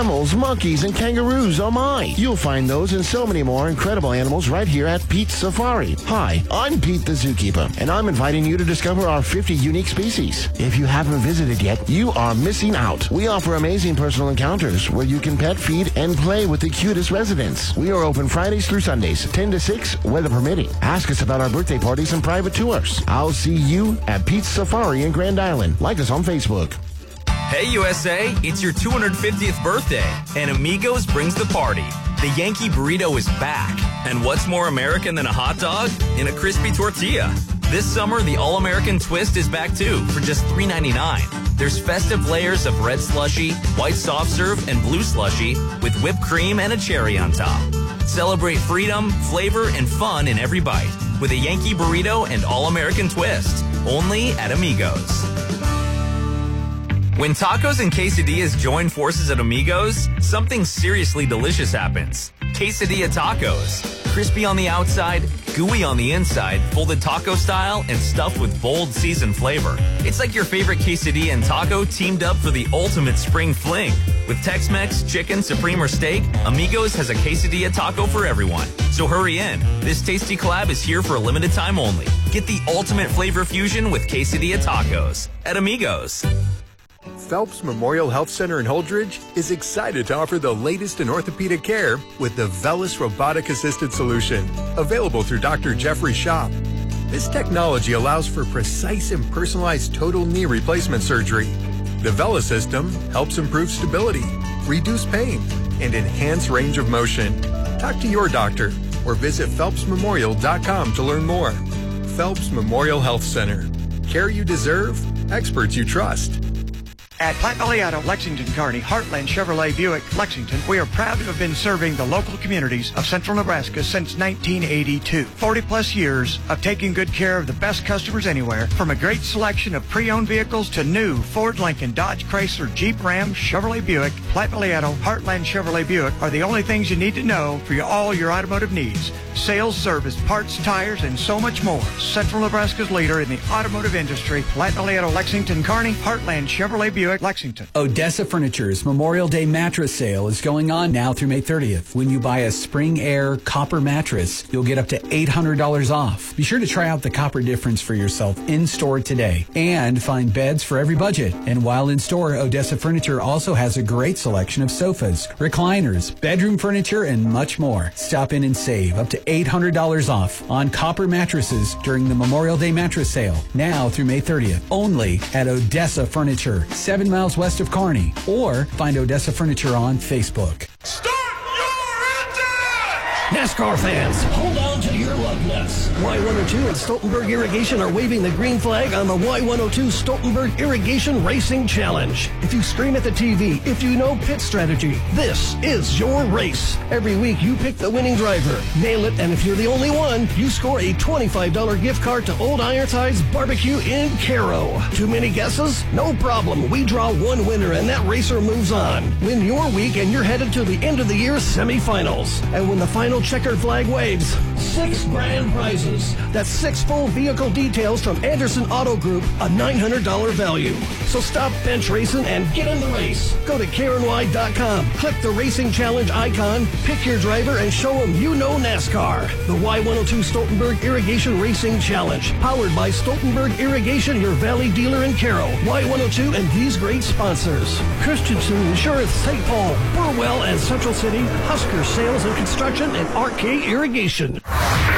camels, monkeys, and kangaroos, oh my. You'll find those and so many more incredible animals right here at Pete's Safari. Hi, I'm Pete the Zookeeper, and I'm inviting you to discover our 50 unique species. If you haven't visited yet, you are missing out. We offer amazing personal encounters where you can pet, feed, and play with the cutest residents. We are open Fridays through Sundays, 10 to 6, weather permitting. Ask us about our birthday parties and private tours. I'll see you at Pete's Safari in Grand Island. Like us on Facebook. Hey USA, it's your 250th birthday, and Amigos brings the party. The Yankee Burrito is back. And what's more American than a hot dog? In a crispy tortilla. This summer, the All-American Twist is back too, for just $3.99. There's festive layers of red slushy, white soft serve, and blue slushy with whipped cream and a cherry on top. Celebrate freedom, flavor, and fun in every bite with a Yankee Burrito and All-American Twist. Only at Amigos. When tacos and quesadillas join forces at Amigos, something seriously delicious happens. Quesadilla tacos. Crispy on the outside, gooey on the inside, folded taco style, and stuffed with bold seasoned flavor. It's like your favorite quesadilla and taco teamed up for the ultimate spring fling. With Tex-Mex, chicken, supreme, or steak, Amigos has a quesadilla taco for everyone. So hurry in. This tasty collab is here for a limited time only. Get the ultimate flavor fusion with quesadilla tacos at Amigos. Phelps Memorial Health Center in Holdridge is excited to offer the latest in orthopedic care with the VELYS robotic-assisted solution, available through Dr. Jeffrey Shop. This technology allows for precise and personalized total knee replacement surgery. The VELYS system helps improve stability, reduce pain, and enhance range of motion. Talk to your doctor or visit PhelpsMemorial.com to learn more. Phelps Memorial Health Center. Care you deserve, experts you trust. At Platte Valley Auto, Lexington, Kearney, Heartland Chevrolet Buick, Lexington, we are proud to have been serving the local communities of central Nebraska since 1982. 40 plus years of taking good care of the best customers anywhere, from a great selection of pre-owned vehicles to new Ford, Lincoln, Dodge, Chrysler, Jeep, Ram, Chevrolet Buick. Platte Valley Auto, Heartland Chevrolet Buick are the only things you need to know for all your automotive needs. Sales, service, parts, tires, and so much more. Central Nebraska's leader in the automotive industry. Platte Valley Auto, Lexington, Kearney, Heartland Chevrolet Buick, Lexington. Odessa Furniture's Memorial Day mattress sale is going on now through May 30th. When you buy a Spring Air copper mattress, you'll get up to $800 off. Be sure to try out the copper difference for yourself in store today and find beds for every budget. And while in store, Odessa Furniture also has a great selection of sofas, recliners, bedroom furniture, and much more. Stop in and save up to $800 off on copper mattresses during the Memorial Day mattress sale now through May 30th. Only at Odessa Furniture, 7 miles west of Kearney, or find Odessa Furniture on Facebook. Start your engine! NASCAR fans, hold on to your lug nuts. Y102 and Stoltenberg Irrigation are waving the green flag on the Y102 Stoltenberg Irrigation Racing Challenge. If you scream at the TV, if you know pit strategy, this is your race. Every week you pick the winning driver, nail it, and if you're the only one, you score a $25 gift card to Old Ironsides Barbecue in Caro. Too many guesses? No problem. We draw one winner and that racer moves on. Win your week and you're headed to the end of the year semifinals. And when the final checkered flag waves, 6 grand prizes. That's 6 full vehicle details from Anderson Auto Group, a $900 value. So stop bench racing and get in the race. Go to KarenY.com, click the Racing Challenge icon, pick your driver, and show them you know NASCAR. The Y102 Stoltenberg Irrigation Racing Challenge, powered by Stoltenberg Irrigation, your Valley dealer in Caro, Y102, and these great sponsors: Christensen Insurance, St. Paul, Burwell and Central City, Husker Sales and Construction, and RK Irrigation.